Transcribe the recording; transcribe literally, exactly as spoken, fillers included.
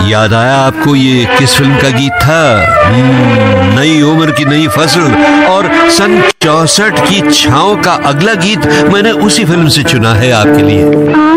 याद आया आपको ये किस फिल्म का गीत था? नई उम्र की नई फसल। और सन चौसठ की छाँव का अगला गीत मैंने उसी फिल्म से चुना है आपके लिए।